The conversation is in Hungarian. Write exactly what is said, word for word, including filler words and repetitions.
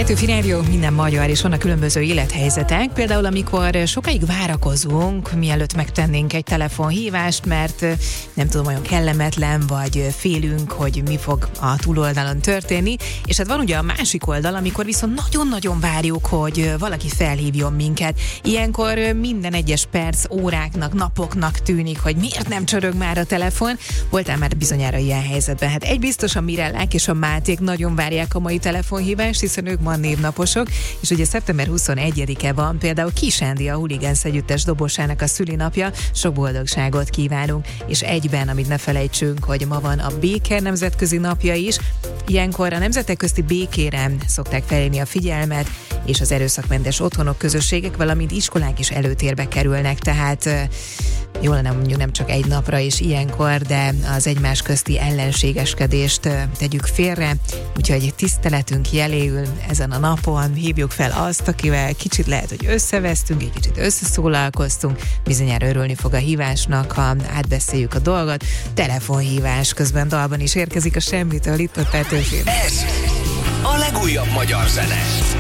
Petőfi Rádió, minden magyar, és vannak különböző élethelyzetek. Például, amikor sokáig várakozunk, mielőtt megtennénk egy telefonhívást, mert nem tudom, olyan kellemetlen, vagy félünk, hogy mi fog a túloldalon történni. És hát van ugye a másik oldal, amikor viszont nagyon-nagyon várjuk, hogy valaki felhívjon minket. Ilyenkor minden egyes perc óráknak, napoknak tűnik, hogy miért nem csörög már a telefon. Voltál már bizonyára ilyen helyzetben. Hát egy biztos, a Mirellák és a Máték nagyon várják a mai telefonhívást, hiszen ők ma névnaposok, és ugye szeptember huszonegyedike van, például Kis Endi, a Hooligans együttes dobosának a szülinapja. Sok boldogságot kívánunk, és egyben, amit ne felejtsünk, hogy ma van a béke nemzetközi napja is. Ilyenkor a nemzetek közti békére szokták felhívni a figyelmet, és az erőszakmentes otthonok, közösségek, valamint iskolák is előtérbe kerülnek, tehát jól lenne mondjuk nem csak egy napra és ilyenkor, de az egymás közti ellenségeskedést tegyük félre, úgyhogy tiszteletünk jeléül ezen a napon hívjuk fel azt, akivel kicsit lehet, hogy összevesztünk, egy kicsit összeszólalkoztunk, bizonyára örülni fog a hívásnak, ha átbeszéljük a dolgot. Telefonhívás közben dalban is érkezik a Semmitől itt a Petőfin. Ez a legújabb magyar zene.